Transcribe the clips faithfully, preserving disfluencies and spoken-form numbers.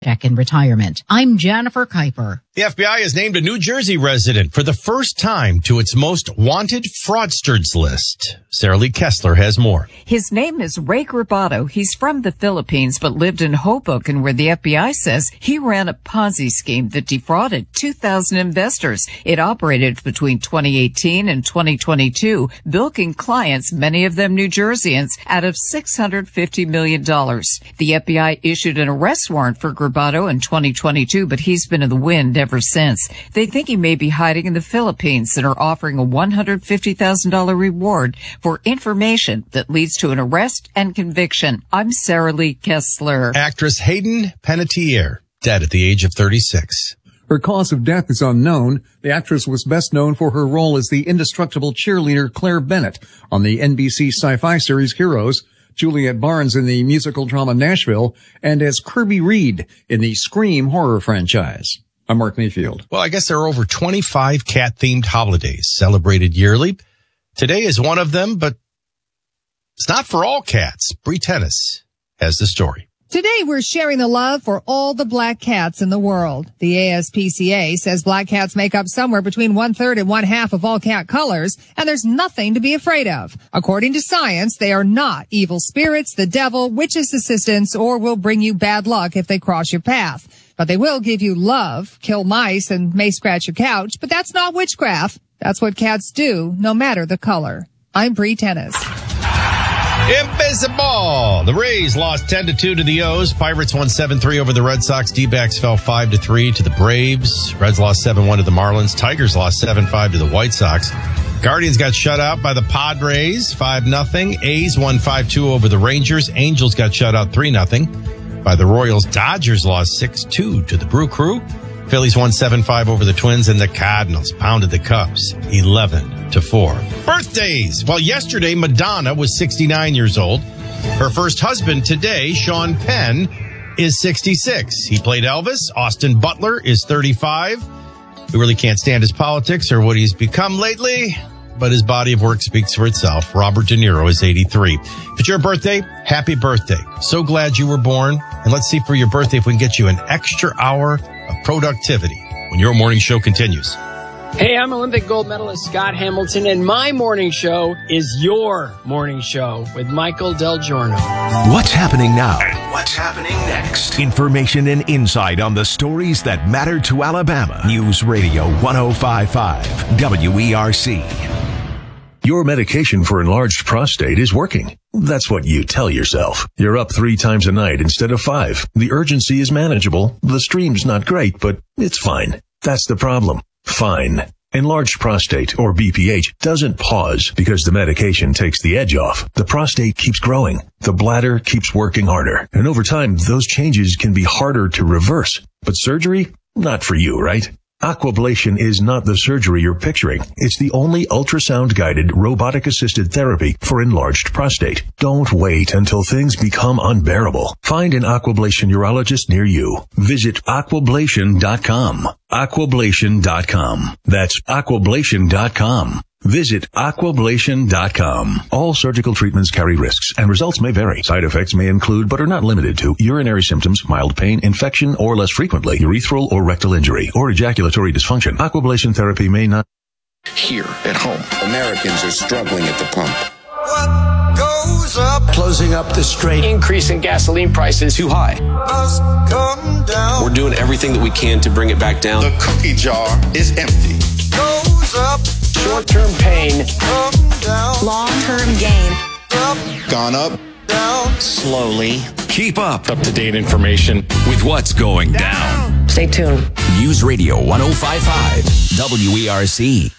check in retirement. I'm Jennifer Kuiper. The F B I has named a New Jersey resident for the first time to its most wanted fraudsters list. Sarah Lee Kessler has more. His name is Ray Grabato. He's from the Philippines, but lived in Hoboken, where the F B I says he ran a Ponzi scheme that defrauded two thousand investors. It operated between twenty eighteen and twenty twenty-two, bilking clients, many of them New Jerseyans, out of six hundred fifty million dollars. The F B I issued an arrest warrant for Grabato in twenty twenty-two, but he's been in the wind ever since. They think he may be hiding in the Philippines and are offering a one hundred fifty thousand dollars reward for information that leads to an arrest and conviction. I'm Sarah Lee Kessler. Actress Hayden Panettiere, dead at the age of thirty-six. Her cause of death is unknown. The actress was best known for her role as the indestructible cheerleader Claire Bennett on the N B C sci-fi series Heroes, Juliet Barnes in the musical drama Nashville, and as Kirby Reed in the Scream horror franchise. I'm Mark Mayfield. Well, I guess there are over twenty-five cat-themed holidays celebrated yearly. Today is one of them, but it's not for all cats. Bree Tennis has the story. Today, we're sharing the love for all the black cats in the world. The A S P C A says black cats make up somewhere between one-third and one-half of all cat colors, and there's nothing to be afraid of. According to science, they are not evil spirits, the devil, witches' assistants, or will bring you bad luck if they cross your path. But they will give you love, kill mice, and may scratch your couch, but that's not witchcraft. That's what cats do, no matter the color. I'm Bree Tennis. Invisible! The Rays lost ten to two to the O's. Pirates won seven three over the Red Sox. D-backs fell five to three to the Braves. Reds lost seven one to the Marlins. Tigers lost seven five to the White Sox. Guardians got shut out by the Padres, five nothing. A's won five two over the Rangers. Angels got shut out three nothing by the Royals. Dodgers lost six two to the Brew Crew. Phillies won seven five over the Twins, and the Cardinals pounded the Cubs eleven to four. Birthdays. Well, yesterday, Madonna was sixty-nine years old. Her first husband today, Sean Penn, is sixty-six. He played Elvis. Austin Butler is thirty-five. We really can't stand his politics or what he's become lately, but his body of work speaks for itself. Robert De Niro is eighty-three. If it's your birthday, happy birthday. So glad you were born. And let's see for your birthday if we can get you an extra hour of productivity when your morning show continues. Hey, I'm Olympic gold medalist Scott Hamilton, and my morning show is your morning show with Michael Del Giorno. What's happening now? And what's happening next? Information and insight on the stories that matter to Alabama. News Radio one oh five point five W E R C. Your medication for enlarged prostate is working. That's what you tell yourself. You're up three times a night instead of five. The urgency is manageable. The stream's not great, but it's fine. That's the problem. Fine. Enlarged prostate, or B P H, doesn't pause because the medication takes the edge off. The prostate keeps growing. The bladder keeps working harder. And over time, those changes can be harder to reverse. But surgery? Not for you, right? Aquablation is not the surgery you're picturing. It's the only ultrasound-guided, robotic-assisted therapy for enlarged prostate. Don't wait until things become unbearable. Find an Aquablation urologist near you. Visit aquablation dot com. aquablation dot com. That's aquablation dot com. Visit aquablation dot com. All surgical treatments carry risks, and results may vary. Side effects may include, but are not limited to, urinary symptoms, mild pain, infection, or less frequently, urethral or rectal injury, or ejaculatory dysfunction. Aquablation therapy may not... Here at home, Americans are struggling at the pump. What goes up? Closing up the strait. Increase in gasoline prices too high. Must come down. We're doing everything that we can to bring it back down. The cookie jar is empty. Goes up. Short-term pain. Come down. Long-term gain. Up. Gone up. Down. Slowly. Keep up. Up-to-date information with what's going down. Stay tuned. News Radio one oh five point five W E R C.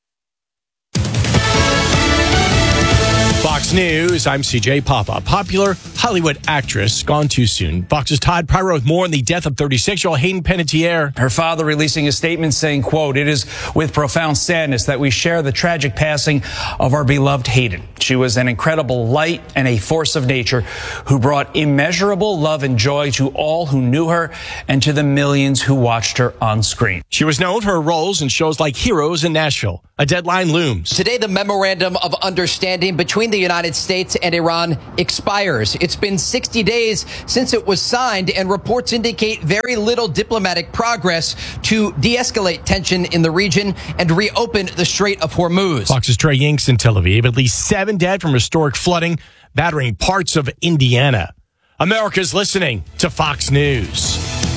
Fox News, I'm C J Papa. Popular Hollywood actress gone too soon. Fox's Todd Pryor with more on the death of thirty-six-year-old Hayden Panettiere. Her father releasing a statement saying, quote, "It is with profound sadness that we share the tragic passing of our beloved Hayden. She was an incredible light and a force of nature who brought immeasurable love and joy to all who knew her and to the millions who watched her on screen." She was known for her roles in shows like Heroes and Nashville. A deadline looms. Today, the memorandum of understanding between the United United States and Iran expires. It's been sixty days since it was signed, and reports indicate very little diplomatic progress to de-escalate tension in the region and reopen the Strait of Hormuz. Fox's Trey Yingst in Tel Aviv. At least seven dead from historic flooding battering parts of Indiana. America's listening to Fox News.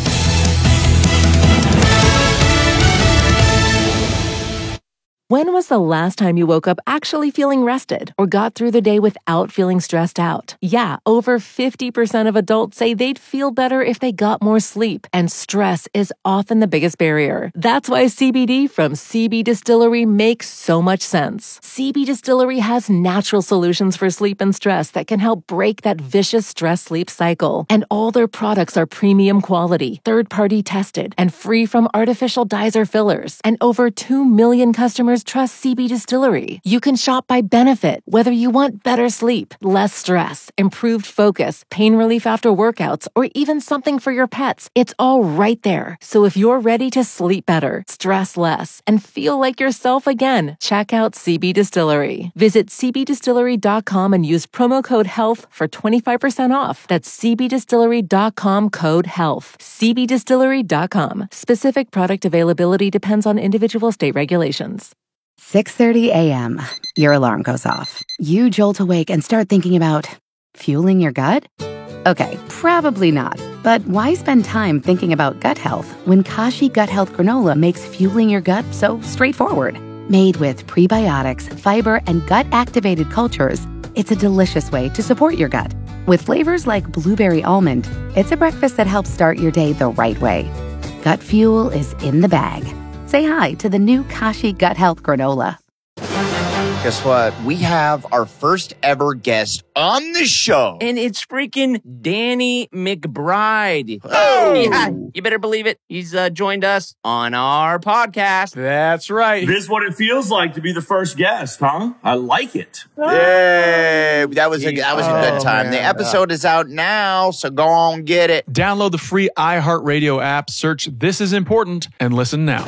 When was the last time you woke up actually feeling rested or got through the day without feeling stressed out? Yeah, over fifty percent of adults say they'd feel better if they got more sleep, and stress is often the biggest barrier. That's why C B D from C B Distillery makes so much sense. C B Distillery has natural solutions for sleep and stress that can help break that vicious stress-sleep cycle. And all their products are premium quality, third-party tested, and free from artificial dyes or fillers. And over two million customers trust C B Distillery. You can shop by benefit, whether you want better sleep, less stress, improved focus, pain relief after workouts, or even something for your pets. It's all right there. So if you're ready to sleep better, stress less, and feel like yourself again, check out C B Distillery. Visit c b distillery dot com and use promo code HEALTH for twenty-five percent off. That's c b distillery dot com code HEALTH. c b distillery dot com. Specific product availability depends on individual state regulations. six thirty a.m. Your alarm goes off. You jolt awake and start thinking about fueling your gut? Okay, probably not. But why spend time thinking about gut health when Kashi Gut Health Granola makes fueling your gut so straightforward? Made with prebiotics, fiber, and gut-activated cultures, it's a delicious way to support your gut. With flavors like blueberry almond, it's a breakfast that helps start your day the right way. Gut fuel is in the bag. Say hi to the new Kashi Gut Health Granola. Guess what? We have our first ever guest on the show. And it's freaking Danny McBride. Oh! Yeah, you better believe it. He's uh, joined us on our podcast. That's right. This is what it feels like to be the first guest, huh? I like it. Yay! That was a, that was a good time. Oh, the episode is out now, so go on, get it. Download the free iHeartRadio app, search This Is Important, and listen now.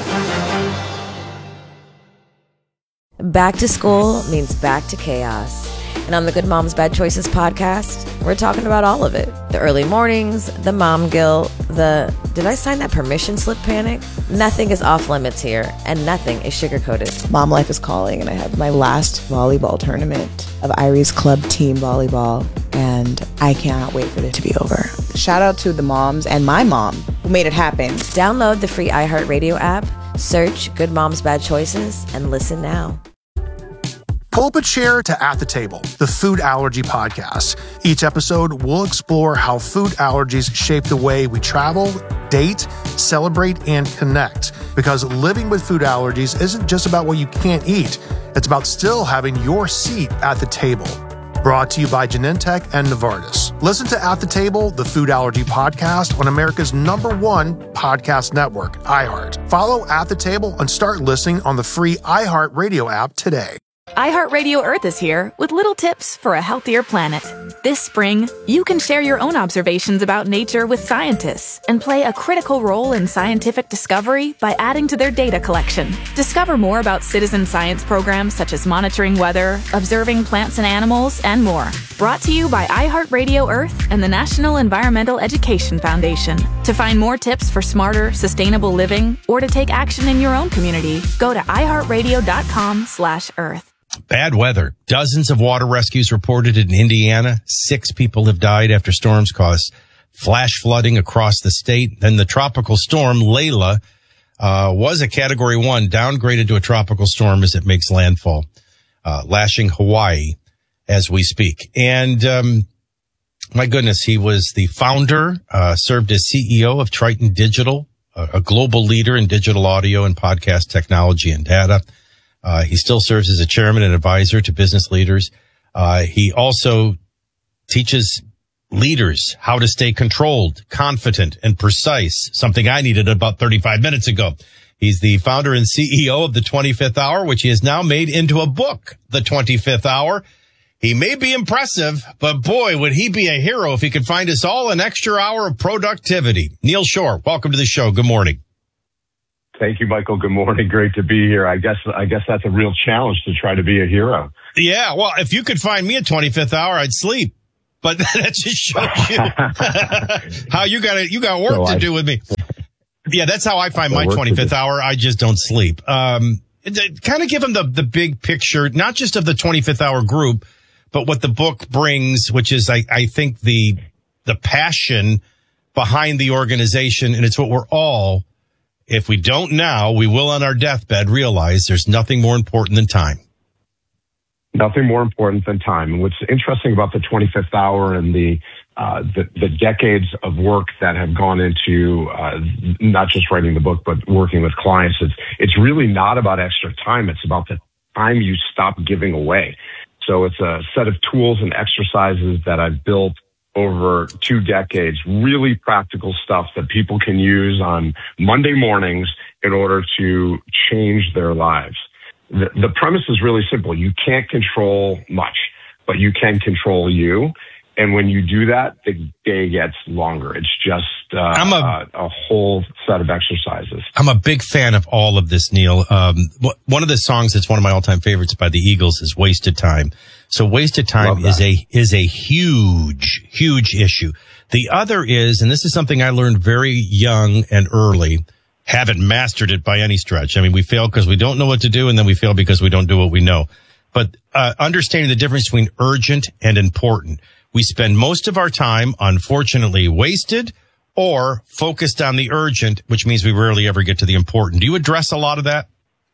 Back to school means back to chaos. And on the Good Moms Bad Choices podcast, we're talking about all of it. The early mornings, the mom guilt, the did I sign that permission slip panic? Nothing is off limits here, and nothing is sugar-coated. Mom life is calling, and I have my last volleyball tournament of Irie's club team volleyball, and I cannot wait for it to be over. Shout out to the moms and my mom who made it happen. Download the free iHeartRadio app, search Good Moms Bad Choices, and listen now. Pull up a chair to At the Table, the food allergy podcast. Each episode, we'll explore how food allergies shape the way we travel, date, celebrate, and connect. Because living with food allergies isn't just about what you can't eat. It's about still having your seat at the table. Brought to you by Genentech and Novartis. Listen to At the Table, the food allergy podcast on America's number one podcast network, iHeart. Follow At the Table and start listening on the free iHeart Radio app today. iHeartRadio Earth is here with little tips for a healthier planet. This spring, you can share your own observations about nature with scientists and play a critical role in scientific discovery by adding to their data collection. Discover more about citizen science programs such as monitoring weather, observing plants and animals, and more. Brought to you by iHeartRadio Earth and the National Environmental Education Foundation. To find more tips for smarter, sustainable living or to take action in your own community, go to iHeartRadio.com slash Earth. Bad weather. Dozens of water rescues reported in Indiana. Six people have died after storms caused flash flooding across the state. Then the tropical storm, Layla, uh, was a category one, downgraded to a tropical storm as it makes landfall, uh, lashing Hawaii as we speak. And, um, my goodness, he was the founder, uh, served as C E O of Triton Digital, a, a global leader in digital audio and podcast technology and data. Uh, he still serves as a chairman and advisor to business leaders. Uh, he also teaches leaders how to stay controlled, confident, and precise, something I needed about thirty-five minutes ago. He's the founder and C E O of the twenty-fifth Hour, which he has now made into a book, The twenty-fifth Hour. He may be impressive, but boy, would he be a hero if he could find us all an extra hour of productivity. Neal Shore, welcome to the show. Good morning. Thank you, Michael. Good morning. Great to be here. I guess I guess that's a real challenge to try to be a hero. Yeah, well, if you could find me at twenty-fifth hour, I'd sleep. But that just shows you how you got it. You got work so to I, do with me. Yeah, that's how I find my twenty-fifth hour. I just don't sleep. Um, kind of give them the the big picture, not just of the twenty-fifth hour group, but what the book brings, which is, I, I think, the the passion behind the organization, and it's what we're all. If we don't now, we will on our deathbed realize there's nothing more important than time. Nothing more important than time. And what's interesting about the twenty-fifth hour and the uh, the, the decades of work that have gone into uh, not just writing the book, but working with clients, it's, it's really not about extra time. It's about the time you stop giving away. So it's a set of tools and exercises that I've built over two decades, really practical stuff that people can use on Monday mornings in order to change their lives. The, the premise is really simple. You can't control much, but you can control you. And when you do that, the day gets longer. It's just uh, I'm a, a, a whole set of exercises. I'm a big fan of all of this, Neil. Um, one of the songs that's one of my all-time favorites by the Eagles is Wasted Time. So wasted time is a is a huge, huge issue. The other is, and this is something I learned very young and early, haven't mastered it by any stretch. I mean, we fail because we don't know what to do, and then we fail because we don't do what we know. But uh, understanding the difference between urgent and important. We spend most of our time, unfortunately, wasted or focused on the urgent, which means we rarely ever get to the important. Do you address a lot of that?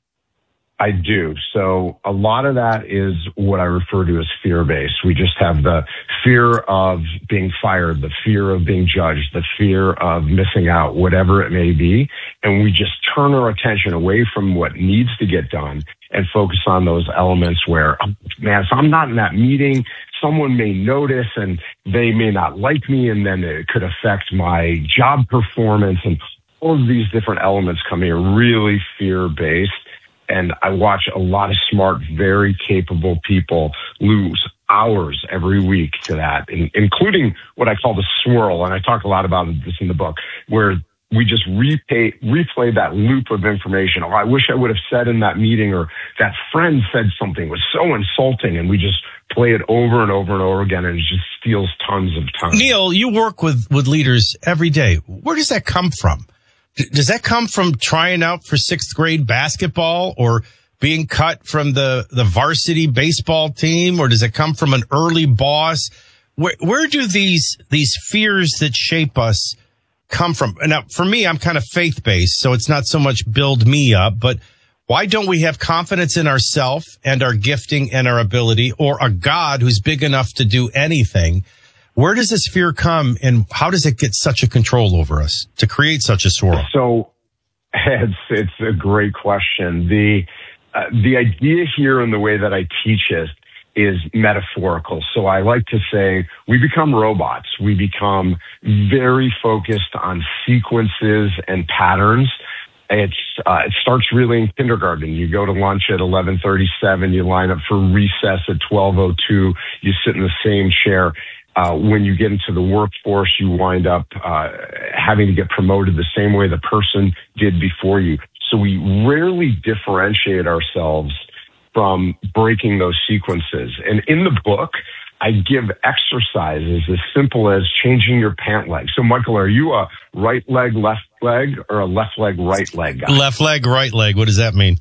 I do. So a lot of that is what I refer to as fear-based. We just have the fear of being fired, the fear of being judged, the fear of missing out, whatever it may be. And we just turn our attention away from what needs to get done and focus on those elements where, oh, man, if I'm not in that meeting, someone may notice and they may not like me, and then it could affect my job performance. And all of these different elements come here really fear-based. And I watch a lot of smart, very capable people lose hours every week to that, in, including what I call the swirl. And I talk a lot about this in the book, where we just replay, replay that loop of information. Oh, I wish I would have said in that meeting, or that friend said something was so insulting. And we just play it over and over and over again, and it just steals tons of time. Neil, you work with, with leaders every day. Where does that come from? Does that come from trying out for sixth grade basketball, or being cut from the, the varsity baseball team? Or does it come from an early boss? Where, where do these, these fears that shape us come from? Now, for me, I'm kind of faith-based, so it's not so much build me up, but why don't we have confidence in ourselves and our gifting and our ability, or a God who's big enough to do anything? Where does this fear come, and how does it get such a control over us to create such a swirl? So it's, it's a great question. The, uh, the idea here and the way that I teach it is metaphorical. So I like to say we become robots. We become very focused on sequences and patterns. It's, uh, it starts really in kindergarten. You go to lunch at eleven thirty-seven, you line up for recess at twelve oh two, you sit in the same chair. Uh, when you get into the workforce, you wind up uh, having to get promoted the same way the person did before you. So we rarely differentiate ourselves from breaking those sequences. And in the book, I give exercises as simple as changing your pant leg. So, Michael, are you a right leg, left leg, or a left leg, right leg guy? Left leg, right leg. What does that mean?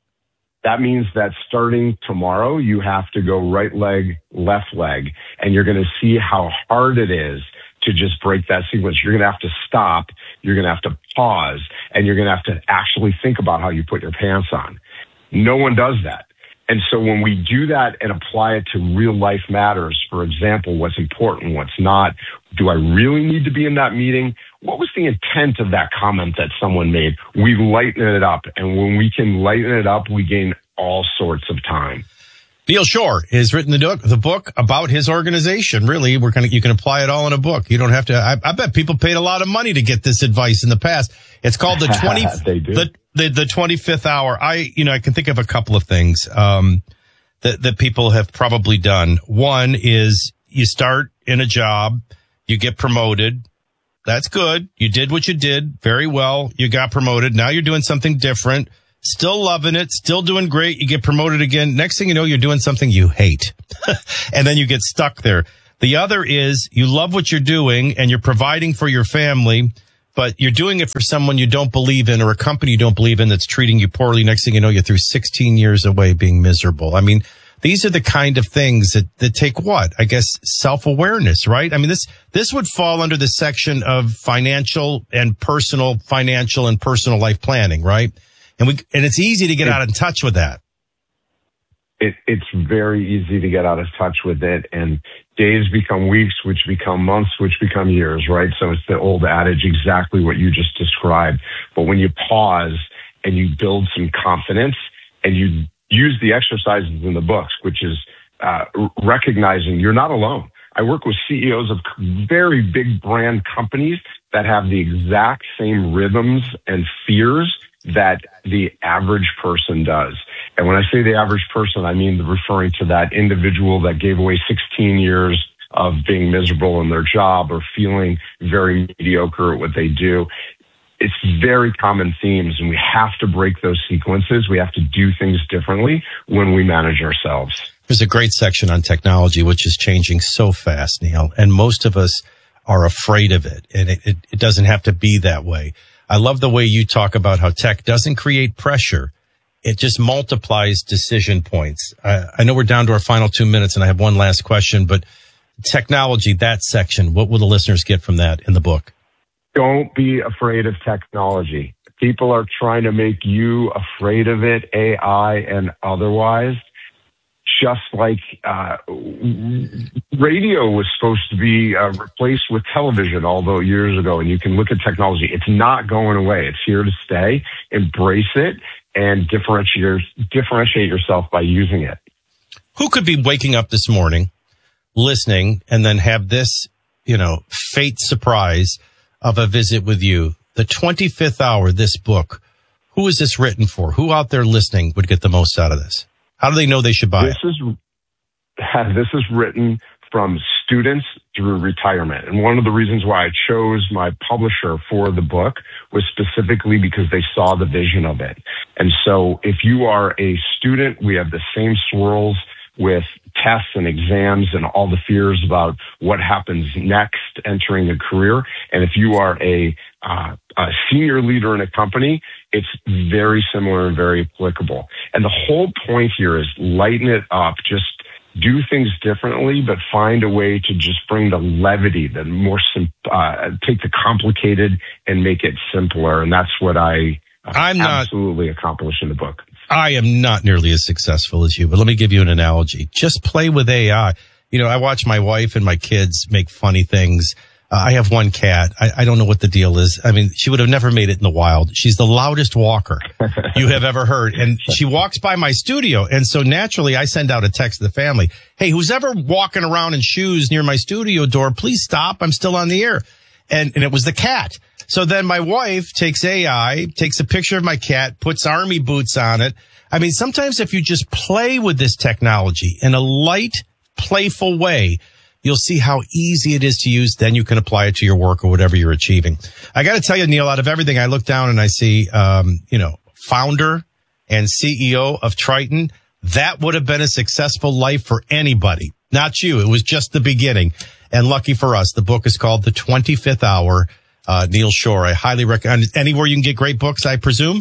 That means that starting tomorrow, you have to go right leg, left leg, and you're going to see how hard it is to just break that sequence. You're going to have to stop, you're going to have to pause, and you're going to have to actually think about how you put your pants on. No one does that. And so when we do that and apply it to real life matters, for example, what's important, what's not, do I really need to be in that meeting? What was the intent of that comment that someone made? We lighten it up. And when we can lighten it up, we gain all sorts of time. Neil Shore has written the book, the book about his organization. Really, we're gonna, you can apply it all in a book. You don't have to, I, I bet people paid a lot of money to get this advice in the past. It's called the twenty, the, the, the twenty-fifth hour. I, you know, I can think of a couple of things, um, that, that people have probably done. One is you start in a job, you get promoted. That's good. You did what you did very well. You got promoted. Now you're doing something different. Still loving it. Still doing great. You get promoted again. Next thing you know, you're doing something you hate. And then you get stuck there. The other is you love what you're doing and you're providing for your family, but you're doing it for someone you don't believe in or a company you don't believe in that's treating you poorly. Next thing you know, you're through sixteen years away being miserable. I mean, these are the kind of things that, that take what? I guess self-awareness, right? I mean, this, this would fall under the section of financial and personal, financial and personal life planning, right? And we, and it's easy to get out of touch with that. It, it's very easy to get out of touch with it, and days become weeks, which become months, which become years, right? So it's the old adage, exactly what you just described. But when you pause and you build some confidence and you use the exercises in the books, which is uh, recognizing you're not alone. I work with C E Os of very big brand companies that have the exact same rhythms and fears that the average person does. And when I say the average person, I mean referring to that individual that gave away sixteen years of being miserable in their job or feeling very mediocre at what they do. It's very common themes, and we have to break those sequences. We have to do things differently when we manage ourselves. There's a great section on technology, which is changing so fast, Neil, and most of us are afraid of it, and it, it, it doesn't have to be that way. I love the way you talk about how tech doesn't create pressure. It just multiplies decision points. I, I know we're down to our final two minutes, and I have one last question, but technology, that section, what will the listeners get from that in the book? Don't be afraid of technology. People are trying to make you afraid of it, A I and otherwise. Just like uh, radio was supposed to be uh, replaced with television, although years ago, and you can look at technology. It's not going away. It's here to stay. Embrace it and differentiate, differentiate yourself by using it. Who could be waking up this morning, listening, and then have this, you know, fate surprise of a visit with you? The twenty-fifth hour, this book. Who is this written for? Who out there listening would get the most out of this? How do they know they should buy this it? Is, this is written from students through retirement. And one of the reasons why I chose my publisher for the book was specifically because they saw the vision of it. And so if you are a student, we have the same swirls with tests and exams and all the fears about what happens next entering a career. And if you are a, uh, a senior leader in a company, it's very similar and very applicable. And the whole point here is lighten it up, just do things differently, but find a way to just bring the levity, the more, sim- uh, take the complicated and make it simpler. And that's what I uh, I'm not, absolutely accomplish in the book. I am not nearly as successful as you, but let me give you an analogy. Just play with A I. You know, I watch my wife and my kids make funny things. Uh, I have one cat. I, I don't know what the deal is. I mean, she would have never made it in the wild. She's the loudest walker you have ever heard. And she walks by my studio. And so naturally, I send out a text to the family. Hey, who's ever walking around in shoes near my studio door, please stop. I'm still on the air. And, and it was the cat. So then my wife takes A I, takes a picture of my cat, puts army boots on it. I mean, sometimes if you just play with this technology in a light, playful way, you'll see how easy it is to use. Then you can apply it to your work or whatever you're achieving. I got to tell you, Neil, out of everything, I look down and I see, um, you know, founder and C E O of Triton. That would have been a successful life for anybody, not you. It was just the beginning. And lucky for us, the book is called The twenty-fifth Hour. Uh, Neil Shore, I highly recommend. Anywhere you can get great books, I presume?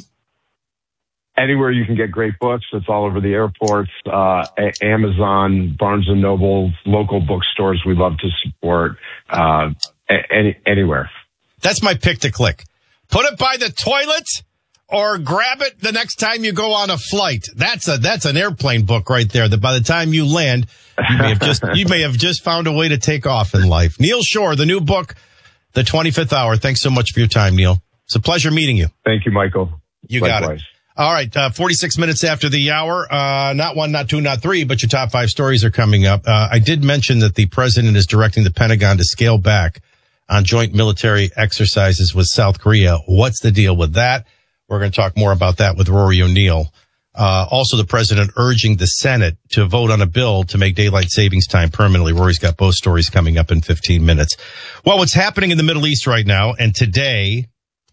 Anywhere you can get great books. It's all over the airports, uh, a- Amazon, Barnes and Noble, local bookstores we love to support, uh, a- any, anywhere. That's my pick to click. Put it by the toilet or grab it the next time you go on a flight. That's a, that's an airplane book right there that by the time you land, you may have just, you may have just found a way to take off in life. Neil Shore, the new book, The twenty-fifth Hour. Thanks so much for your time, Neil. It's a pleasure meeting you. Thank you, Michael. You Likewise. got it. All right, uh, forty-six minutes after the hour, uh, not one, not two, not three, but your top five stories are coming up. Uh, I did mention that the president is directing the Pentagon to scale back on joint military exercises with South Korea. What's the deal with that? We're going to talk more about that with Rory O'Neill Uh, also, the president urging the Senate to vote on a bill to make daylight savings time permanently. Rory's got both stories coming up in fifteen minutes. Well, what's happening in the Middle East right now, and today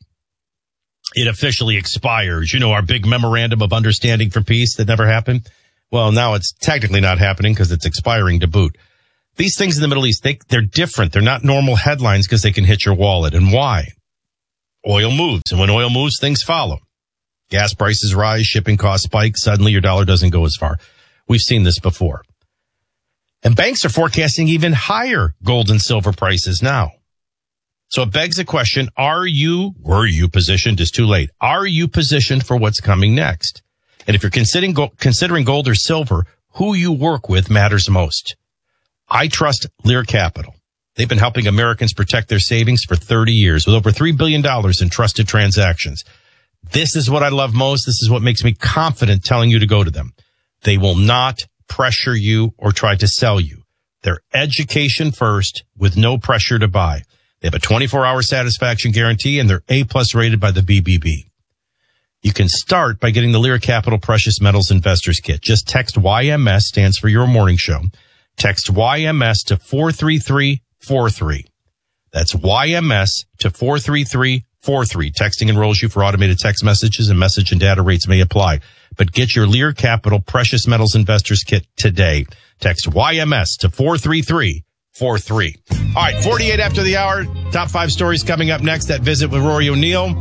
it officially expires. You know, our big memorandum of understanding for peace that never happened. Well, now it's technically not happening because it's expiring to boot. These things in the Middle East, they, they're different. They're not normal headlines because they can hit your wallet. And why? Oil moves. And when oil moves, things follow. Gas prices rise, shipping costs spike. Suddenly your dollar doesn't go as far. We've seen this before. And banks are forecasting even higher gold and silver prices now. So it begs the question, are you, were you positioned? It's too late. Are you positioned for what's coming next? And if you're considering, considering gold or silver, who you work with matters most. I trust Lear Capital. They've been helping Americans protect their savings for thirty years with over three billion dollars in trusted transactions. This is what I love most. This is what makes me confident telling you to go to them. They will not pressure you or try to sell you. They're education first with no pressure to buy. They have a twenty-four hour satisfaction guarantee and they're A-plus rated by the B B B. You can start by getting the Lear Capital Precious Metals Investors Kit. Just text Y M S, stands for Your Morning Show. Text Y M S to four three three four three. That's Y M S to four three three four three. Texting enrolls you for automated text messages and message and data rates may apply. But get your Lear Capital Precious Metals Investors Kit today. Text Y M S to four three three four three. All right, forty-eight after the hour. Top five stories coming up next. That visit with Rory O'Neill.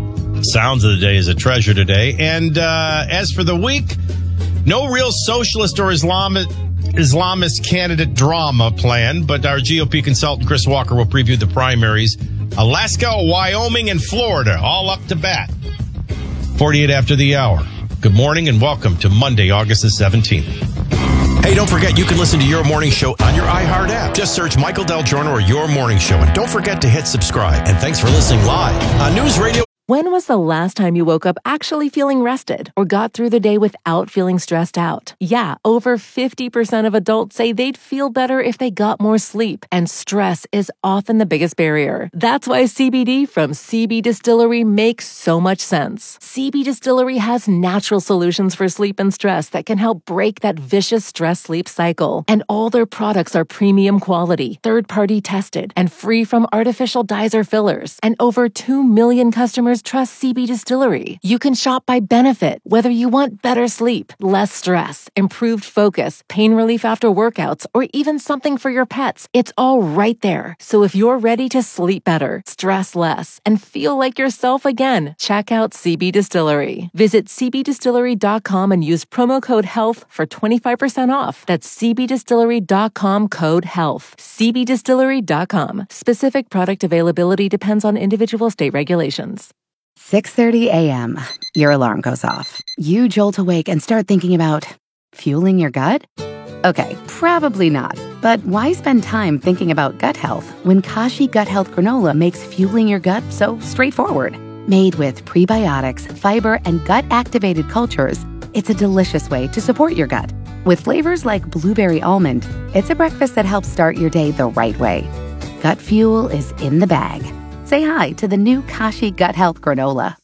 Sounds of the day is a treasure today. And uh, as for the week, no real socialist or Islamist, Islamist candidate drama planned, but our G O P consultant Chris Walker will preview the primaries. Alaska, Wyoming, and Florida all up to bat. forty-eight after the hour. Good morning and welcome to Monday, August the seventeenth. Hey, don't forget, you can listen to Your Morning Show on your iHeart app. Just search Michael Del Giorno or Your Morning Show. And don't forget to hit subscribe. And thanks for listening live on News Radio. When was the last time you woke up actually feeling rested or got through the day without feeling stressed out? Yeah, over fifty percent of adults say they'd feel better if they got more sleep, and stress is often the biggest barrier. That's why C B D from C B Distillery makes so much sense. C B Distillery has natural solutions for sleep and stress that can help break that vicious stress-sleep cycle. And all their products are premium quality, third-party tested, and free from artificial dyes or fillers. And over two million customers trust C B Distillery. You can shop by benefit, whether you want better sleep, less stress, improved focus, pain relief after workouts, or even something for your pets. It's all right there. So if you're ready to sleep better, stress less, and feel like yourself again, check out C B Distillery. Visit c b distillery dot com and use promo code HEALTH for twenty-five percent off. That's c b distillery dot com code HEALTH. c b distillery dot com. Specific product availability depends on individual state regulations. six thirty a.m. Your alarm goes off. You jolt awake and start thinking about fueling your gut? Okay, probably not. But why spend time thinking about gut health when Kashi Gut Health Granola makes fueling your gut so straightforward? Made with prebiotics, fiber, and gut-activated cultures, it's a delicious way to support your gut. With flavors like blueberry almond, it's a breakfast that helps start your day the right way. Gut fuel is in the bag. Say hi to the new Kashi Gut Health Granola.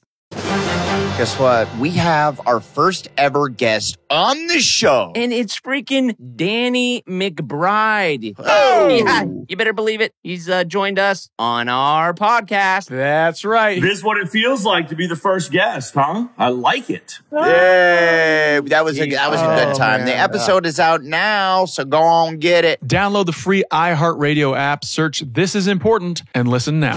Guess what? We have our first ever guest on the show. And it's freaking Danny McBride. Oh! Yeah, you better believe it. He's uh, joined us on our podcast. That's right. This is what it feels like to be the first guest, huh? I like it. Yay! That was a, that was a good Oh, time. man. The episode is out now, so go on get it. Download the free iHeartRadio app, search This Is Important, and listen now.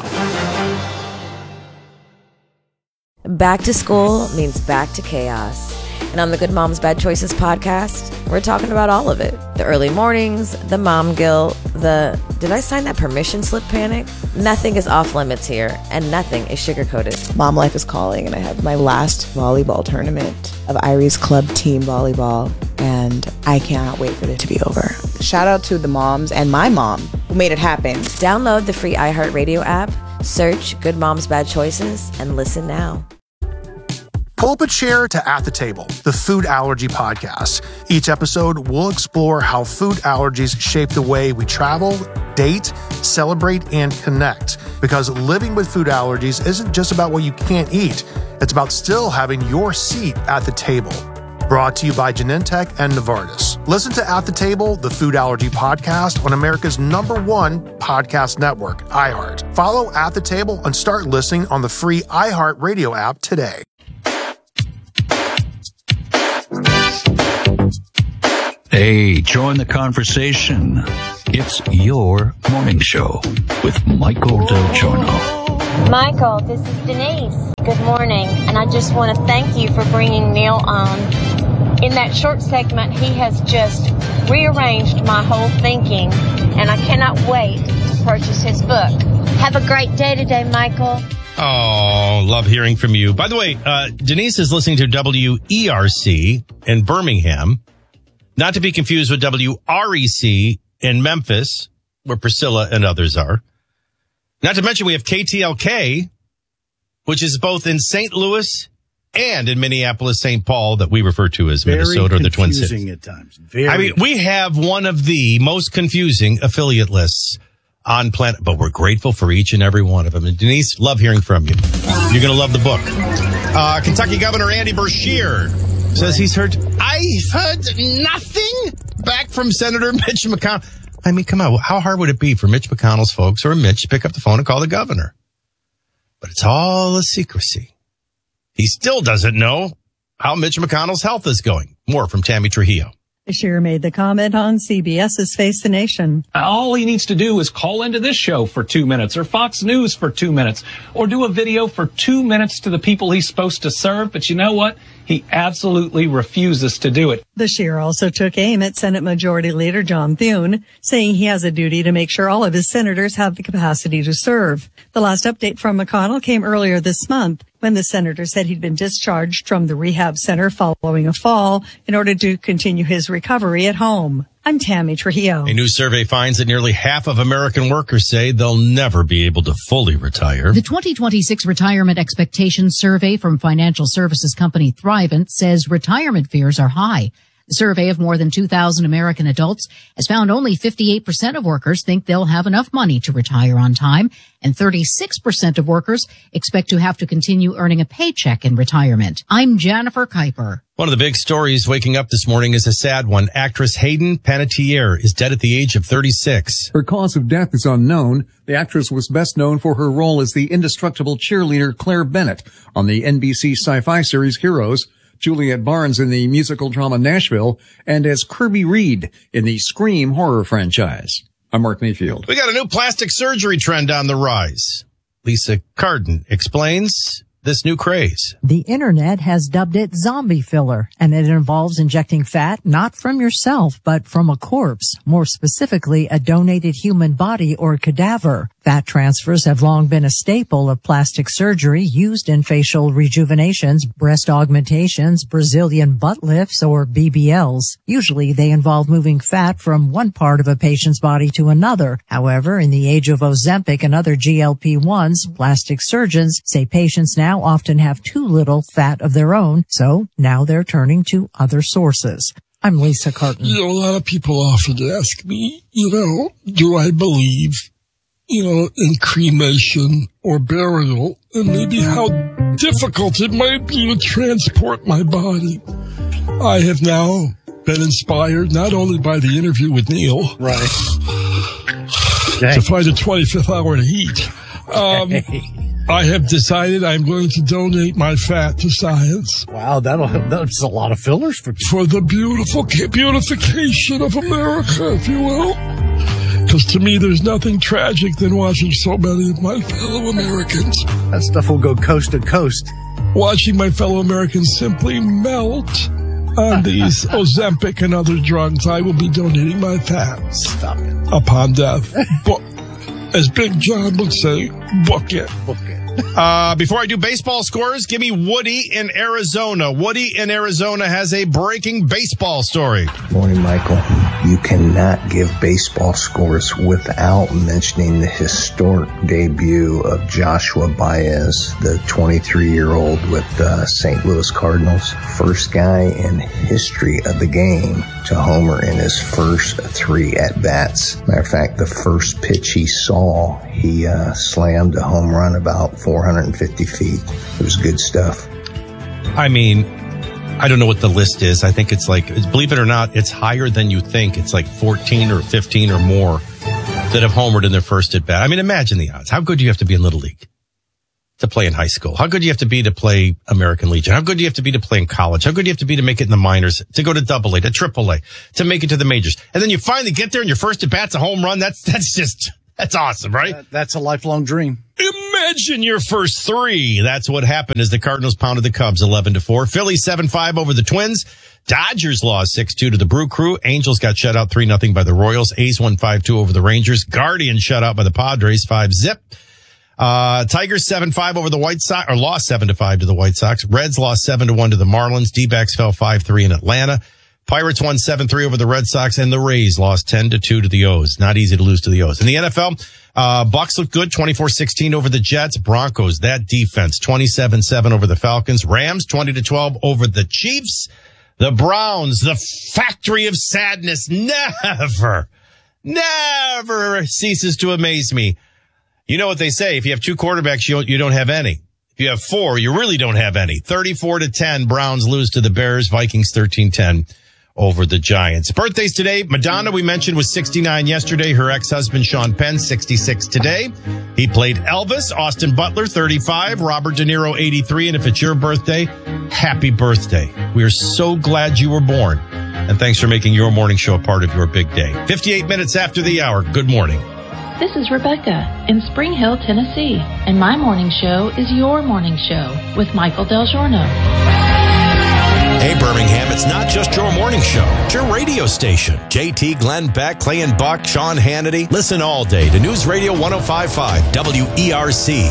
Back to school means back to chaos. And on the Good Moms Bad Choices podcast, we're talking about all of it. The early mornings, the mom guilt, the did I sign that permission slip panic? Nothing is off limits here, and nothing is sugarcoated. Mom life is calling, and I have my last volleyball tournament of Iris Club Team Volleyball, and I cannot wait for it to be over. Shout out to the moms and my mom who made it happen. Download the free iHeartRadio app, search Good Moms Bad Choices, and listen now. Pull up a chair to At the Table, the food allergy podcast. Each episode, we'll explore how food allergies shape the way we travel, date, celebrate, and connect. Because living with food allergies isn't just about what you can't eat. It's about still having your seat at the table. Brought to you by Genentech and Novartis. Listen to At the Table, the Food Allergy Podcast on America's number one podcast network, iHeart. Follow At the Table and start listening on the free iHeart Radio app today. Hey, join the conversation. It's your morning show with Michael Del Giorno. Michael, this is Denise. Good morning, and I just want to thank you for bringing Neil on. In that short segment, he has just rearranged my whole thinking, and I cannot wait to purchase his book. Have a great day today, Michael. Oh, love hearing from you. By the way, uh, Denise is listening to W E R C in Birmingham, not to be confused with W R E C in Memphis, where Priscilla and others are. Not to mention we have K T L K, which is both in Saint Louis and in Minneapolis, Saint Paul, that we refer to as Very Minnesota or the Twin Cities. confusing at times. Very I mean, we have one of the most confusing affiliate lists on planet, but we're grateful for each and every one of them. And Denise, love hearing from you. You're going to love the book. Uh, Kentucky Governor Andy Beshear says he's heard, I've heard nothing back from Senator Mitch McConnell. I mean, come on. How hard would it be for Mitch McConnell's folks or Mitch to pick up the phone and call the governor? But it's all a secrecy. He still doesn't know how Mitch McConnell's health is going. More from Tammy Trujillo. Beshear made the comment on CBS's Face the Nation. All he needs to do is call into this show for two minutes or Fox News for two minutes or do a video for two minutes to the people he's supposed to serve. But you know what? He absolutely refuses to do it. Beshear also took aim at Senate Majority Leader John Thune, saying he has a duty to make sure all of his senators have the capacity to serve. The last update from McConnell came earlier this month when the senator said he'd been discharged from the rehab center following a fall in order to continue his recovery at home. I'm Tammy Trujillo. A new survey finds that nearly half of American workers say they'll never be able to fully retire. The twenty twenty-six Retirement Expectations Survey from financial services company Thrivent says retirement fears are high. The survey of more than two thousand American adults has found only fifty-eight percent of workers think they'll have enough money to retire on time, and thirty-six percent of workers expect to have to continue earning a paycheck in retirement. I'm Jennifer Kuiper. One of the big stories waking up this morning is a sad one. Actress Hayden Panettiere is dead at the age of thirty-six. Her cause of death is unknown. The actress was best known for her role as the indestructible cheerleader Claire Bennett on the N B C sci-fi series Heroes, Juliet Barnes in the musical drama Nashville, and as Kirby Reed in the Scream horror franchise. I'm Mark Mayfield. We got a new plastic surgery trend on the rise. Lisa Carden explains this new craze. The internet has dubbed it zombie filler, and it involves injecting fat not from yourself, but from a corpse, more specifically a donated human body or cadaver. Fat transfers have long been a staple of plastic surgery used in facial rejuvenations, breast augmentations, Brazilian butt lifts, or B B Ls. Usually they involve moving fat from one part of a patient's body to another. However, in the age of Ozempic and other G L P ones, plastic surgeons say patients now often have too little fat of their own, so now they're turning to other sources. I'm Lisa Carton. You know, a lot of people often ask me, you know, do I believe, you know, in cremation or burial, and maybe how difficult it might be to transport my body. I have now been inspired not only by the interview with Neil, right, to find the twenty-fifth hour to eat. Um, I have decided I'm going to donate my fat to science. Wow, that'll that's a lot of fillers for people. For the beautiful beautification of America, if you will. Because to me, there's nothing tragic than watching so many of my fellow Americans. That stuff will go coast to coast. Watching my fellow Americans simply melt on these Ozempic and other drugs. I will be donating my fat. Stop it. Upon death. But as Big John would say, book it. Book it. Uh, before I do baseball scores, give me Woody in Arizona. Woody in Arizona has a breaking baseball story. Morning, Michael. You cannot give baseball scores without mentioning the historic debut of Joshua Baez, the twenty-three-year-old with the Saint Louis Cardinals. First guy in history of the game to homer in his first three at-bats. Matter of fact, the first pitch he saw, he uh, slammed a home run about four hundred fifty feet. It was good stuff. I mean, I don't know what the list is. I think it's like, believe it or not, it's higher than you think. It's like fourteen or fifteen or more that have homered in their first at bat. I mean, imagine the odds. How good do you have to be in Little League to play in high school? How good do you have to be to play American Legion? How good do you have to be to play in college? How good do you have to be to make it in the minors, to go to double A, to triple A, to make it to the majors? And then you finally get there and your first at bat's a home run. That's, that's just, that's awesome, right? That, that's a lifelong dream. Imagine your first three. That's what happened as the Cardinals pounded the Cubs eleven to four. Phillies seven five over the Twins. Dodgers lost six two to the Brew Crew. Angels got shut out three nothing by the Royals. A's won five two over the Rangers. Guardians shut out by the Padres five zip. Uh, Tigers seven five over the White Sox, or lost seven to five to the White Sox. Reds lost seven to one to the Marlins. D-backs fell five three in Atlanta. Pirates won seven three over the Red Sox, and the Rays lost ten to two to the O's. Not easy to lose to the O's. In the N F L, uh, Bucks looked good, twenty-four sixteen over the Jets. Broncos, that defense, twenty-seven seven over the Falcons. Rams, twenty to twelve over the Chiefs. The Browns, the factory of sadness, never, never ceases to amaze me. You know what they say, if you have two quarterbacks, you don't, you don't have any. If you have four, you really don't have any. thirty-four to ten, Browns lose to the Bears. Vikings thirteen ten over the Giants. Birthdays today. Madonna, we mentioned, was sixty-nine yesterday. Her ex-husband, Sean Penn, sixty-six today. He played Elvis. Austin Butler, thirty-five. Robert De Niro, eighty-three. And if it's your birthday, happy birthday. We are so glad you were born. And thanks for making your morning show a part of your big day. fifty-eight minutes after the hour. Good morning. This is Rebecca in Spring Hill, Tennessee, and my morning show is your morning show with Michael Del Giorno. Hey, Birmingham, it's not just your morning show. It's your radio station. J T, Glenn Beck, Clay and Buck, Sean Hannity. Listen all day to News Radio one oh five point five W E R C.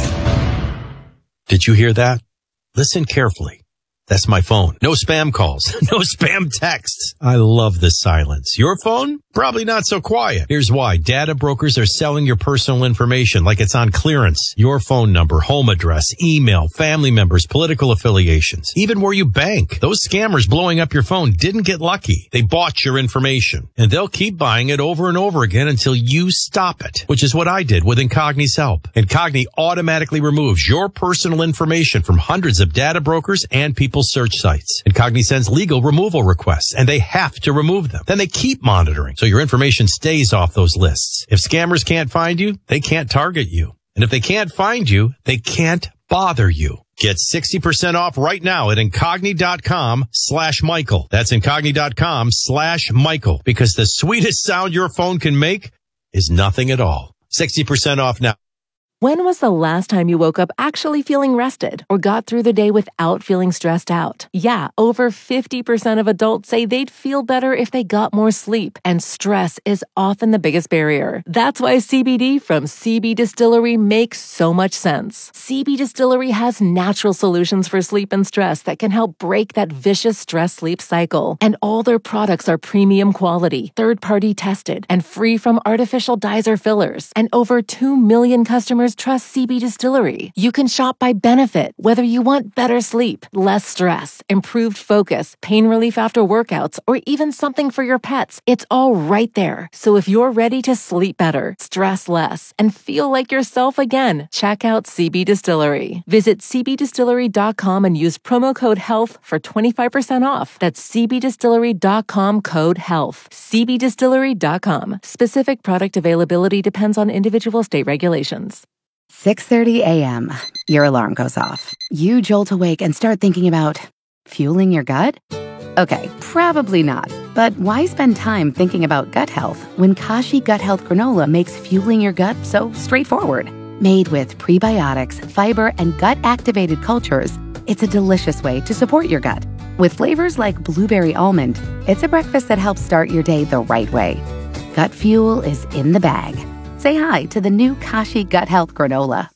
Did you hear that? Listen carefully. That's my phone. No spam calls. No spam texts. I love the silence. Your phone? Probably not so quiet. Here's why. Data brokers are selling your personal information like it's on clearance. Your phone number, home address, email, family members, political affiliations, even where you bank. Those scammers blowing up your phone didn't get lucky. They bought your information, and they'll keep buying it over and over again until you stop it, which is what I did with Incogni's help. Incogni automatically removes your personal information from hundreds of data brokers and people's search sites. Incogni sends legal removal requests, and they have to remove them. Then they keep monitoring, so your information stays off those lists. If scammers can't find you, they can't target you. And if they can't find you, they can't bother you. Get sixty percent off right now at Incogni.com slash Michael. That's Incogni.com slash Michael. Because the sweetest sound your phone can make is nothing at all. sixty percent off now. When was the last time you woke up actually feeling rested or got through the day without feeling stressed out? Yeah, over fifty percent of adults say they'd feel better if they got more sleep, and stress is often the biggest barrier. That's why C B D from C B Distillery makes so much sense. C B Distillery has natural solutions for sleep and stress that can help break that vicious stress-sleep cycle. And all their products are premium quality, third-party tested, and free from artificial dyes or fillers. And over two million customers trust C B Distillery. You can shop by benefit, whether you want better sleep, less stress, improved focus, pain relief after workouts, or even something for your pets. It's all right there. So if you're ready to sleep better, stress less, and feel like yourself again, check out C B Distillery. Visit C B distillery dot com and use promo code HEALTH for twenty-five percent off. That's C B distillery dot com code HEALTH. C B distillery dot com. Specific product availability depends on individual state regulations. six thirty a.m. Your alarm goes off. You jolt awake and start thinking about fueling your gut? Okay, probably not. But why spend time thinking about gut health when Kashi Gut Health Granola makes fueling your gut so straightforward? Made with prebiotics, fiber, and gut-activated cultures, it's a delicious way to support your gut. With flavors like blueberry almond, it's a breakfast that helps start your day the right way. Gut fuel is in the bag. Say hi to the new Kashi Gut Health Granola.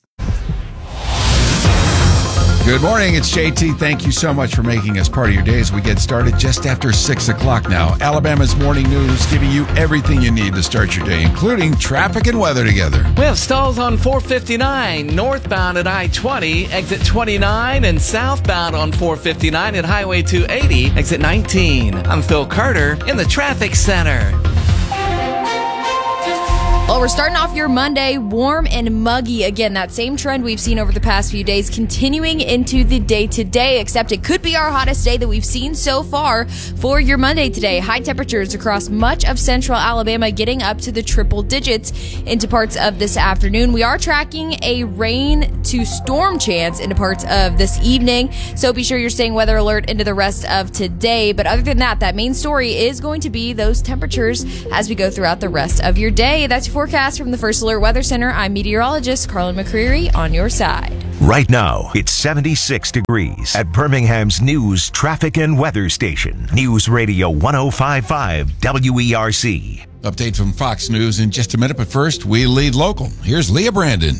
Good morning, it's J T. Thank you so much for making us part of your day as we get started just after six o'clock now. Alabama's Morning News giving you everything you need to start your day, including traffic and weather together. We have stalls on four fifty-nine, northbound at I twenty, exit twenty-nine, and southbound on four fifty-nine at Highway two eighty, exit nineteen. I'm Phil Carter in the Traffic Center. Well, we're starting off your Monday warm and muggy. Again, that same trend we've seen over the past few days continuing into the day today, except it could be our hottest day that we've seen so far for your Monday today. High temperatures across much of central Alabama getting up to the triple digits into parts of this afternoon. We are tracking a rain to storm chance into parts of this evening, so be sure you're staying weather alert into the rest of today. But other than that, that main story is going to be those temperatures as we go throughout the rest of your day. That's your forecast from the First Alert Weather Center. I'm meteorologist Carlin McCreary on your side. Right now, it's seventy-six degrees at Birmingham's news, traffic, and weather station. News Radio one oh five point five W E R C. Update from Fox News in just a minute, but first, we lead local. Here's Leah Brandon.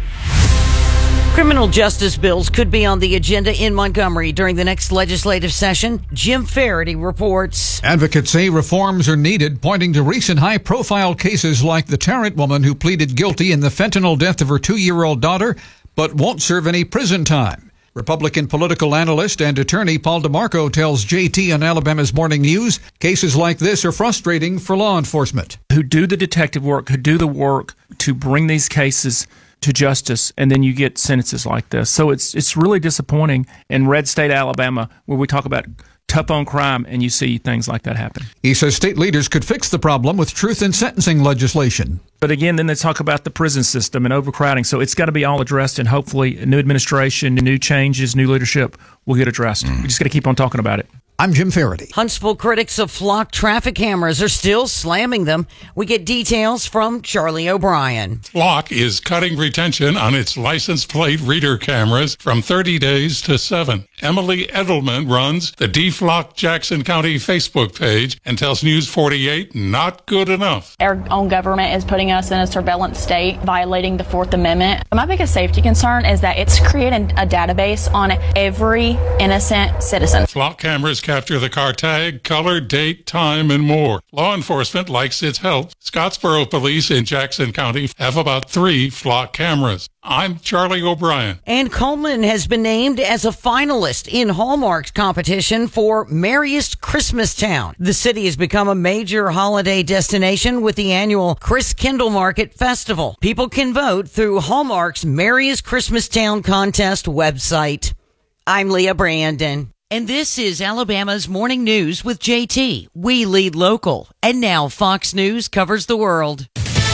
Criminal justice bills could be on the agenda in Montgomery during the next legislative session. Jim Faraday reports. Advocates say reforms are needed, pointing to recent high-profile cases like the Tarrant woman who pleaded guilty in the fentanyl death of her two-year-old daughter, but won't serve any prison time. Republican political analyst and attorney Paul DeMarco tells J T on Alabama's Morning News cases like this are frustrating for law enforcement. Who do the detective work, who do the work to bring these cases to justice, and then you get sentences like this. So it's it's really disappointing in red state Alabama, where we talk about tough on crime, and you see things like that happen. He says state leaders could fix the problem with truth in sentencing legislation. But again, then they talk about the prison system and overcrowding. So it's got to be all addressed, and hopefully a new administration, new changes, new leadership will get addressed. Mm. We just got to keep on talking about it. I'm Jim Faraday. Huntsville critics of Flock traffic cameras are still slamming them. We get details from Charlie O'Brien. Flock is cutting retention on its license plate reader cameras from thirty days to seven. Emily Edelman runs the D-Flock Jackson County Facebook page and tells News forty-eight not good enough. Our own government is putting us in a surveillance state, violating the Fourth Amendment. My biggest safety concern is that it's creating a database on every innocent citizen. Flock cameras capture the car tag, color, date, time, and more. Law enforcement likes its help. Scottsboro Police in Jackson County have about three Flock cameras. I'm Charlie O'Brien. And Coleman has been named as a finalist in Hallmark's competition for Merriest Christmas Town. The city has become a major holiday destination with the annual Chris Kindle Market Festival. People can vote through Hallmark's Merriest Christmas Town contest website. I'm Leah Brandon. And this is Alabama's Morning News with J T. We lead local. And now Fox News covers the world.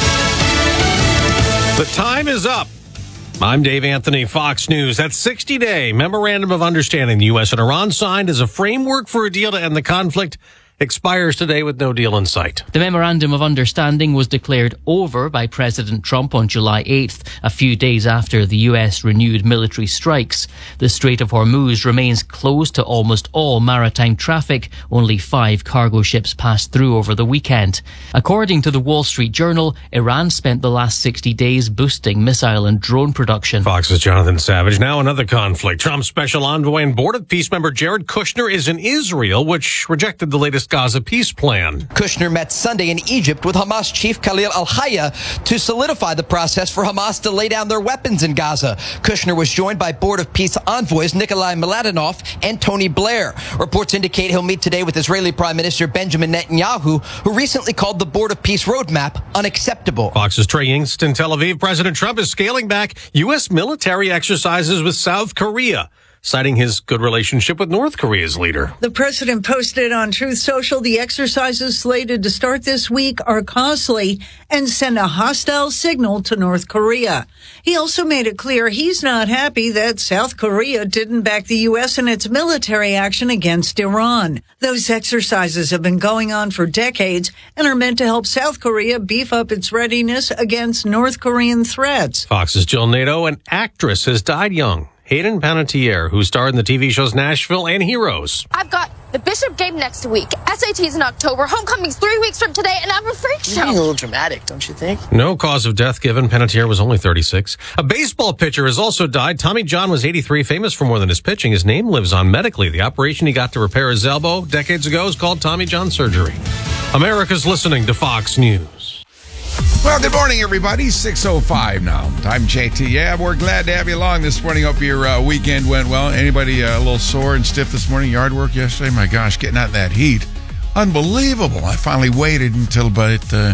The time is up. I'm Dave Anthony, Fox News. That sixty-day Memorandum of Understanding the U S and Iran signed as a framework for a deal to end the conflict expires today with no deal in sight. The Memorandum of Understanding was declared over by President Trump on July eighth, a few days after the U S renewed military strikes. The Strait of Hormuz remains closed to almost all maritime traffic. Only five cargo ships passed through over the weekend. According to the Wall Street Journal, Iran spent the last sixty days boosting missile and drone production. Fox's Jonathan Savage. Now another conflict. Trump's special envoy and Board of Peace member Jared Kushner is in Israel, which rejected the latest Gaza peace plan. Kushner met Sunday in Egypt with Hamas chief Khalil al-Hayya to solidify the process for Hamas to lay down their weapons in Gaza. Kushner was joined by Board of Peace envoys Nikolai Mladenov and Tony Blair. Reports indicate he'll meet today with Israeli Prime Minister Benjamin Netanyahu, who recently called the Board of Peace roadmap unacceptable. Fox's Trey Yingst in Tel Aviv. President Trump is scaling back U S military exercises with South Korea, citing his good relationship with North Korea's leader. The president posted on Truth Social, the exercises slated to start this week are costly and send a hostile signal to North Korea. He also made it clear he's not happy that South Korea didn't back the U S in its military action against Iran. Those exercises have been going on for decades and are meant to help South Korea beef up its readiness against North Korean threats. Fox's Jill Nato, an actress, has died young. Hayden Panettiere, who starred in the T V shows Nashville and Heroes. I've got the Bishop game next week, S A Ts in October, homecoming's three weeks from today, and I'm a freak show. You're being a little dramatic, don't you think? No cause of death given. Panettiere was only thirty-six. A baseball pitcher has also died. Tommy John was eighty-three, famous for more than his pitching. His name lives on medically. The operation he got to repair his elbow decades ago is called Tommy John surgery. America's listening to Fox News. Well, good morning, everybody. six oh five now. I'm J T. Yeah, we're glad to have you along this morning. Hope your uh, weekend went well. Anybody uh, a little sore and stiff this morning? Yard work yesterday? My gosh, getting out in that heat. Unbelievable. I finally waited until about uh,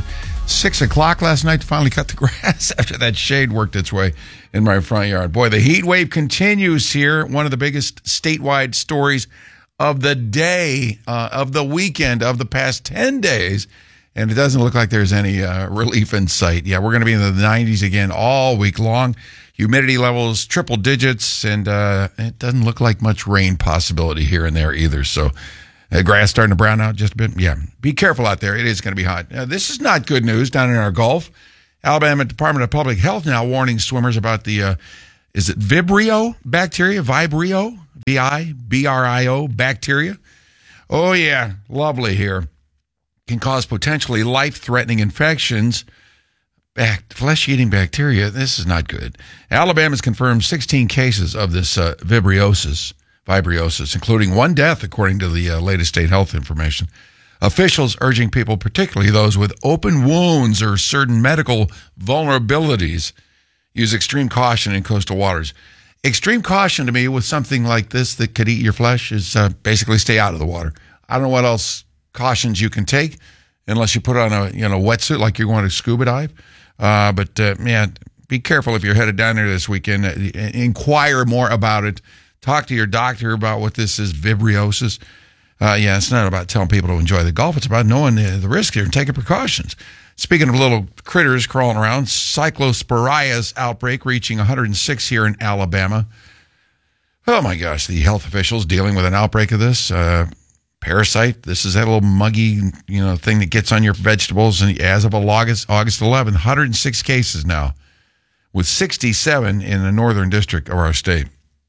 six o'clock last night to finally cut the grass after that shade worked its way in my front yard. Boy, the heat wave continues here. One of the biggest statewide stories of the day, uh, of the weekend, of the past ten days. And it doesn't look like there's any uh, relief in sight. Yeah, we're going to be in the nineties again all week long. Humidity levels, triple digits, and uh, it doesn't look like much rain possibility here and there either. So uh, grass starting to brown out just a bit. Yeah, be careful out there. It is going to be hot. Uh, this is not good news down in our Gulf. Alabama Department of Public Health now warning swimmers about the, uh, is it Vibrio bacteria? Vibrio? V I B R I O bacteria? Oh, yeah, lovely here. Can cause potentially life-threatening infections. Back, flesh-eating bacteria, this is not good. Alabama's confirmed sixteen cases of this uh, vibriosis, vibriosis, including one death, according to the uh, latest state health information. Officials urging people, particularly those with open wounds or certain medical vulnerabilities, use extreme caution in coastal waters. Extreme caution to me with something like this that could eat your flesh is uh, basically stay out of the water. I don't know what else cautions you can take unless you put on a you know wetsuit like you're going to scuba dive. Uh, but, uh, man, be careful if you're headed down there this weekend. Uh, inquire more about it. Talk to your doctor about what this is, vibriosis. Uh, yeah, it's not about telling people to enjoy the Gulf. It's about knowing the, the risk here and taking precautions. Speaking of little critters crawling around, Cyclosporia's outbreak reaching one hundred six here in Alabama. Oh, my gosh, the health officials dealing with an outbreak of this. Uh, parasite. This is that little muggy, you know, thing that gets on your vegetables. And as of August, August eleventh, one hundred six cases now, with sixty-seven in the northern district of our state.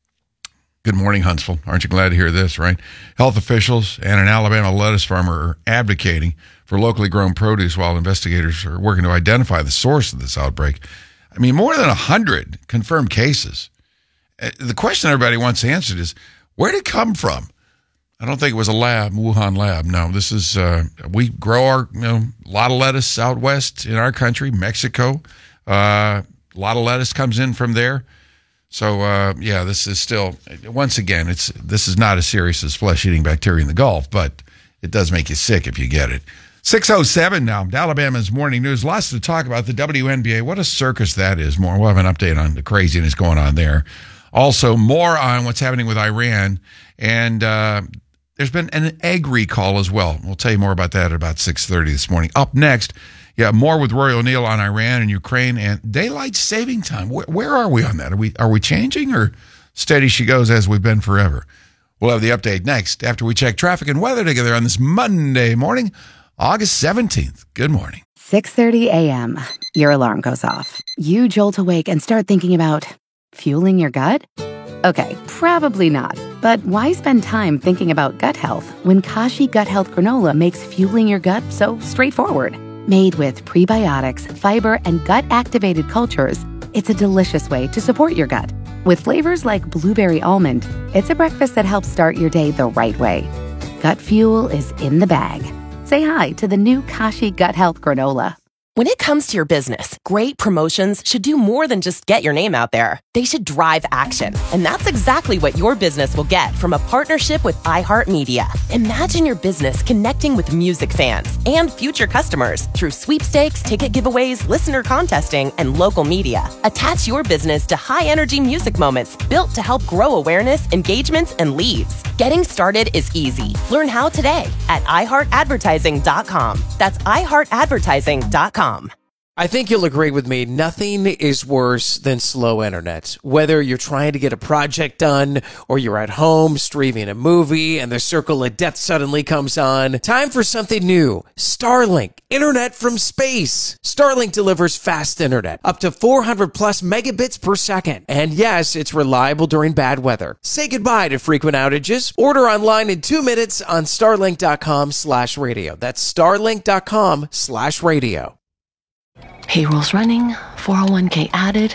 Good morning, Huntsville. Aren't you glad to hear this, right? Health officials and an Alabama lettuce farmer are advocating for locally grown produce while investigators are working to identify the source of this outbreak. I mean, more than one hundred confirmed cases. The question everybody wants answered is, where did it come from? I don't think it was a lab, Wuhan lab. No, this is, uh, we grow our, you know, a lot of lettuce out west in our country, Mexico. Uh, a lot of lettuce comes in from there. So, uh, yeah, this is still, once again, it's this is not as serious as flesh-eating bacteria in the Gulf, but it does make you sick if you get it. six oh seven now, Alabama's Morning News. Lots to talk about. The W N B A, what a circus that is. More, we'll have an update on the craziness going on there. Also, more on what's happening with Iran. And uh, there's been an egg recall as well. We'll tell you more about that at about six thirty this morning. Up next, yeah, more with Roy O'Neill on Iran and Ukraine and daylight saving time. Where, where are we on that? Are we are we changing or steady she goes as we've been forever? We'll have the update next after we check traffic and weather together on this Monday morning, August seventeenth. Good morning. six thirty a.m. Your alarm goes off. You jolt awake and start thinking about fueling your gut? Okay, probably not. But why spend time thinking about gut health when Kashi Gut Health Granola makes fueling your gut so straightforward? Made with prebiotics, fiber, and gut-activated cultures, it's a delicious way to support your gut. With flavors like blueberry almond, it's a breakfast that helps start your day the right way. Gut fuel is in the bag. Say hi to the new Kashi Gut Health Granola. When it comes to your business, great promotions should do more than just get your name out there. They should drive action. And that's exactly what your business will get from a partnership with iHeartMedia. Imagine your business connecting with music fans and future customers through sweepstakes, ticket giveaways, listener contesting, and local media. Attach your business to high-energy music moments built to help grow awareness, engagements, and leads. Getting started is easy. Learn how today at i heart advertising dot com. That's i heart advertising dot com. I think you'll agree with me, nothing is worse than slow internet. Whether you're trying to get a project done or you're at home streaming a movie and the circle of death suddenly comes on, time for something new. Starlink, internet from space. Starlink delivers fast internet, up to four hundred plus megabits per second. And yes, it's reliable during bad weather. Say goodbye to frequent outages. Order online in two minutes on starlink dot com slash radio. That's starlink dot com slash radio. Payroll's running, four oh one k added.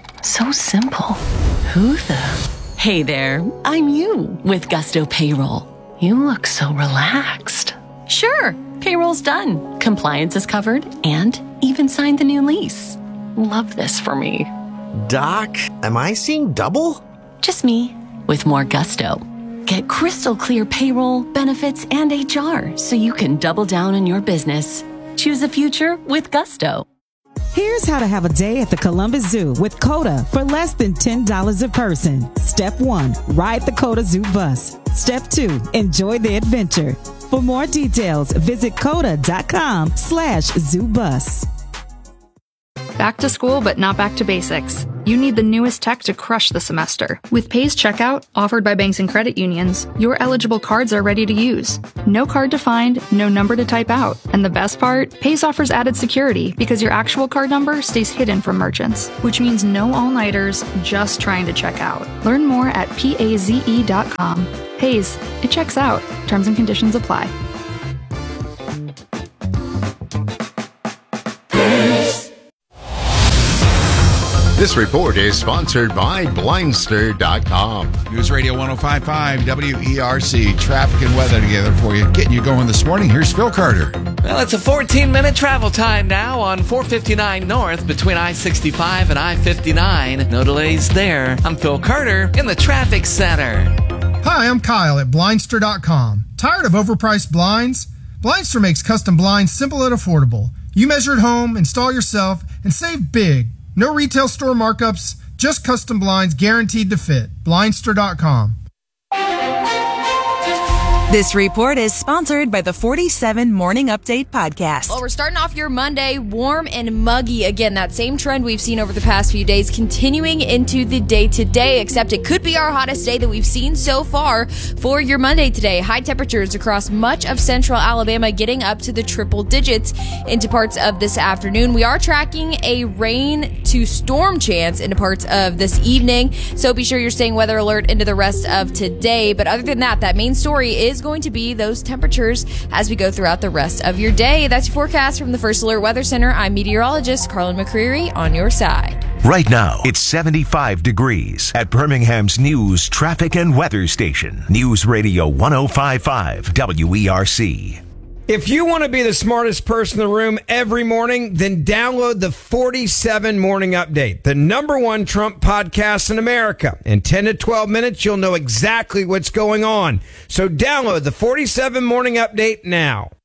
So simple. Who the? Hey there, I'm you with Gusto Payroll. You look so relaxed. Sure, payroll's done. Compliance is covered and even signed the new lease. Love this for me. Doc, am I seeing double? Just me with more Gusto. Get crystal clear payroll, benefits, and H R so you can double down on your business. Choose a future with Gusto. Here's how to have a day at the Columbus Zoo with COTA for less than ten dollars a person. Step one, ride the COTA Zoo bus. Step two, enjoy the adventure. For more details, visit coda.com slash zoo bus. Back to school, but not back to basics. You need the newest tech to crush the semester. With Pays Checkout, offered by banks and credit unions, your eligible cards are ready to use. No card to find, no number to type out. And the best part? Pays offers added security because your actual card number stays hidden from merchants, which means no all-nighters just trying to check out. Learn more at paze dot com. Pays, it checks out. Terms and conditions apply. This report is sponsored by Blindster dot com. News Radio one oh five point five W E R C. Traffic and weather together for you. Getting you going this morning. Here's Phil Carter. Well, it's a fourteen-minute travel time now on four fifty-nine North between I sixty-five and I fifty-nine. No delays there. I'm Phil Carter in the traffic center. Hi, I'm Kyle at Blindster dot com. Tired of overpriced blinds? Blindster makes custom blinds simple and affordable. You measure at home, install yourself, and save big. No retail store markups, just custom blinds guaranteed to fit. Blindster dot com. This report is sponsored by the forty-seven Morning Update podcast. Well, we're starting off your Monday warm and muggy. Again, that same trend we've seen over the past few days continuing into the day today, except it could be our hottest day that we've seen so far for your Monday today. High temperatures across much of central Alabama getting up to the triple digits into parts of this afternoon. We are tracking a rain to storm chance into parts of this evening, so be sure you're staying weather alert into the rest of today. But other than that, that main story is going to be those temperatures as we go throughout the rest of your day. That's your forecast from the First Alert Weather Center. I'm meteorologist Carlin McCreary on your side. Right now, it's seventy-five degrees at Birmingham's news, traffic, and weather station. News Radio one oh five point five W E R C. If you want to be the smartest person in the room every morning, then download the forty-seven Morning Update, the number one Trump podcast in America. In ten to twelve minutes, you'll know exactly what's going on. So download the forty-seven Morning Update now.